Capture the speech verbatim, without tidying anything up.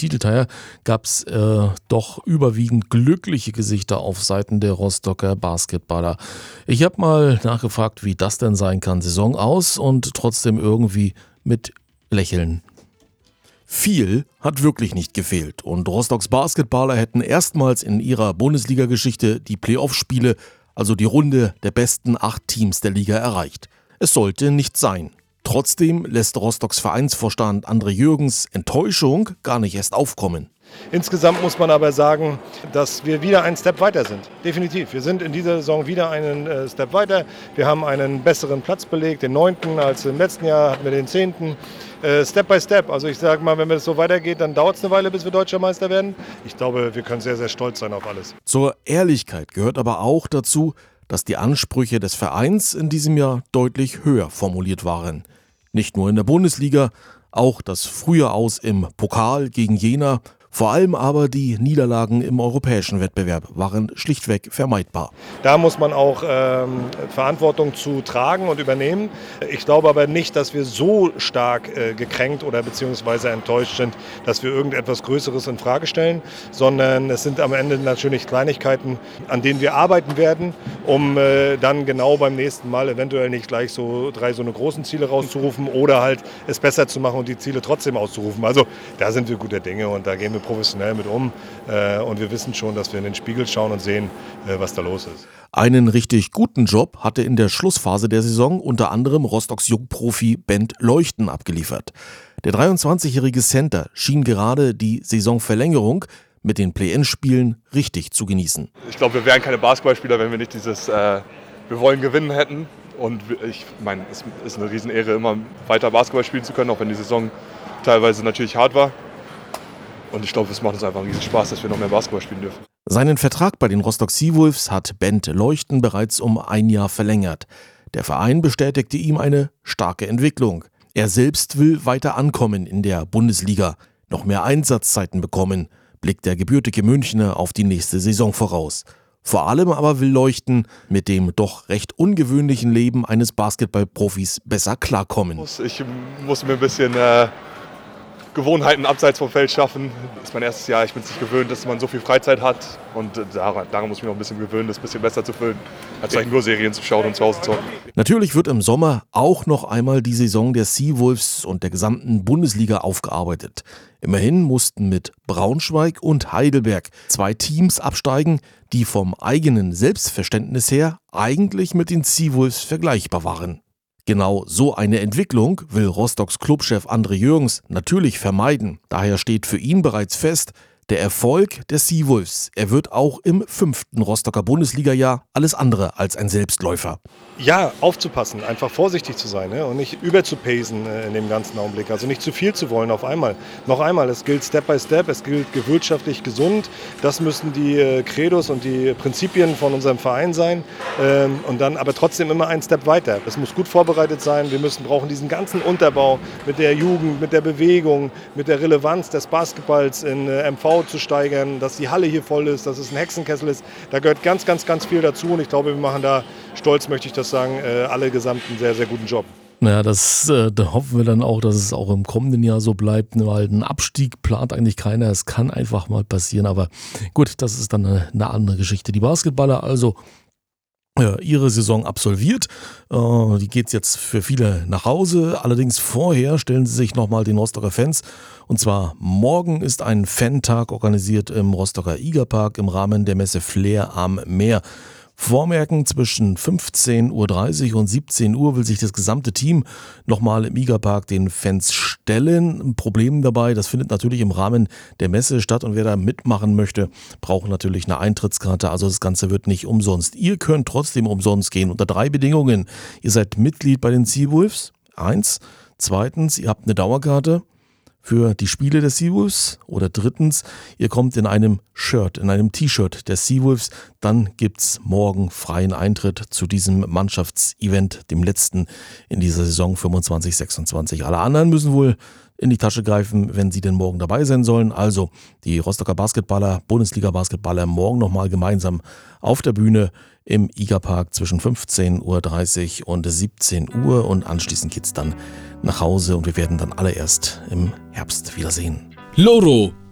Titelteiler gab es äh, doch überwiegend glückliche Gesichter auf Seiten der Rostocker Basketballer. Ich habe mal nachgefragt, wie das denn sein kann. Saison aus und trotzdem irgendwie mit Lächeln. Viel hat wirklich nicht gefehlt und Rostocks Basketballer hätten erstmals in ihrer Bundesliga-Geschichte die Playoff-Spiele, also die Runde der besten acht Teams der Liga, erreicht. Es sollte nicht sein. Trotzdem lässt Rostocks Vereinsvorstand André Jürgens Enttäuschung gar nicht erst aufkommen. Insgesamt muss man aber sagen, dass wir wieder einen Step weiter sind. Definitiv. Wir sind in dieser Saison wieder einen äh, Step weiter. Wir haben einen besseren Platz belegt, den neunten, als im letzten Jahr hatten wir den zehnten. Äh, Step by Step. Also ich sage mal, wenn es so weitergeht, dann dauert es eine Weile, bis wir Deutscher Meister werden. Ich glaube, wir können sehr, sehr stolz sein auf alles. Zur Ehrlichkeit gehört aber auch dazu, dass die Ansprüche des Vereins in diesem Jahr deutlich höher formuliert waren. Nicht nur in der Bundesliga, auch das frühe Aus im Pokal gegen Jena. Vor allem aber die Niederlagen im europäischen Wettbewerb waren schlichtweg vermeidbar. Da muss man auch ähm, Verantwortung zu tragen und übernehmen. Ich glaube aber nicht, dass wir so stark äh, gekränkt oder beziehungsweise enttäuscht sind, dass wir irgendetwas Größeres in Frage stellen, sondern es sind am Ende natürlich Kleinigkeiten, an denen wir arbeiten werden, um äh, dann genau beim nächsten Mal eventuell nicht gleich so drei so eine großen Ziele rauszurufen oder halt es besser zu machen und die Ziele trotzdem auszurufen. Also da sind wir guter Dinge und da gehen wir professionell mit um äh, und wir wissen schon, dass wir in den Spiegel schauen und sehen, äh, was da los ist. Einen richtig guten Job hatte in der Schlussphase der Saison unter anderem Rostocks Jungprofi Bent Leuchten abgeliefert. Der dreiundzwanzigjährige Center schien gerade die Saisonverlängerung mit den Play-in-Spielen richtig zu genießen. Ich glaube, wir wären keine Basketballspieler, wenn wir nicht dieses äh, wir wollen gewinnen hätten. Und ich meine, es ist eine Riesenehre, immer weiter Basketball spielen zu können, auch wenn die Saison teilweise natürlich hart war. Und ich glaube, es macht uns einfach einen riesen Spaß, dass wir noch mehr Basketball spielen dürfen. Seinen Vertrag bei den Rostock Seawolves hat Bent Leuchten bereits um ein Jahr verlängert. Der Verein bestätigte ihm eine starke Entwicklung. Er selbst will weiter ankommen in der Bundesliga, noch mehr Einsatzzeiten bekommen, blickt der gebürtige Münchner auf die nächste Saison voraus. Vor allem aber will Leuchten mit dem doch recht ungewöhnlichen Leben eines Basketballprofis besser klarkommen. Ich muss mir ein bisschen äh Gewohnheiten abseits vom Feld schaffen. Das ist mein erstes Jahr. Ich bin es nicht gewöhnt, dass man so viel Freizeit hat. Und daran, daran muss ich mich noch ein bisschen gewöhnen, das ein bisschen besser zu füllen, als eigentlich nur Serien zu schauen und zu Hause zu zocken. Natürlich wird im Sommer auch noch einmal die Saison der Seawolves und der gesamten Bundesliga aufgearbeitet. Immerhin mussten mit Braunschweig und Heidelberg zwei Teams absteigen, die vom eigenen Selbstverständnis her eigentlich mit den Seawolves vergleichbar waren. Genau so eine Entwicklung will Rostocks Clubchef André Jürgens natürlich vermeiden. Daher steht für ihn bereits fest, der Erfolg der Seawolves, er wird auch im fünften Rostocker Bundesliga-Jahr alles andere als ein Selbstläufer. Ja, aufzupassen, einfach vorsichtig zu sein, ne? Und nicht überzupacen äh, in dem ganzen Augenblick. Also nicht zu viel zu wollen auf einmal. Noch einmal, es gilt Step by Step, es gilt wirtschaftlich gesund. Das müssen die äh, Credos und die Prinzipien von unserem Verein sein. Ähm, und dann aber trotzdem immer einen Step weiter. Es muss gut vorbereitet sein. Wir müssen brauchen diesen ganzen Unterbau mit der Jugend, mit der Bewegung, mit der Relevanz des Basketballs in äh, M V zu steigern, dass die Halle hier voll ist, dass es ein Hexenkessel ist. Da gehört ganz, ganz, ganz viel dazu und ich glaube, wir machen da, stolz möchte ich das sagen, alle gesamt einen sehr, sehr guten Job. Naja, das äh, da hoffen wir dann auch, dass es auch im kommenden Jahr so bleibt, weil einen Abstieg plant eigentlich keiner. Es kann einfach mal passieren, aber gut, das ist dann eine, eine andere Geschichte. Die Basketballer also äh, ihre Saison absolviert. Äh, die geht jetzt für viele nach Hause. Allerdings vorher stellen sie sich nochmal den Rostocker Fans. Und zwar morgen ist ein Fan-Tag organisiert im Rostocker Igerpark im Rahmen der Messe Flair am Meer. Vormerken, zwischen fünfzehn Uhr dreißig und siebzehn Uhr will sich das gesamte Team nochmal im Igerpark den Fans stellen. Ein Problem dabei, das findet natürlich im Rahmen der Messe statt und wer da mitmachen möchte, braucht natürlich eine Eintrittskarte. Also das Ganze wird nicht umsonst. Ihr könnt trotzdem umsonst gehen unter drei Bedingungen. Ihr seid Mitglied bei den Seawolves, eins. Zweitens, ihr habt eine Dauerkarte für die Spiele der Seawolves oder drittens, ihr kommt in einem Shirt, in einem T-Shirt der Seawolves, dann gibt's morgen freien Eintritt zu diesem Mannschaftsevent, dem letzten in dieser Saison fünfundzwanzig sechsundzwanzig. Alle anderen müssen wohl in die Tasche greifen, wenn sie denn morgen dabei sein sollen. Also die Rostocker Basketballer, Bundesliga-Basketballer morgen nochmal gemeinsam auf der Bühne im Igerpark zwischen fünfzehn Uhr dreißig und siebzehn Uhr und anschließend geht's dann nach Hause und wir werden dann alle erst im Herbst wiedersehen. Loro